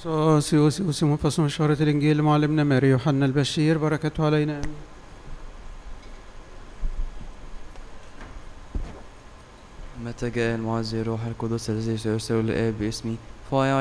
سوسي منفصل من شهرة الإنجيل معلمنا ماري يوحنا البشير، بركته علينا آمين. متى جاء المعزي روح القدس الذي سيرسل الآب باسمي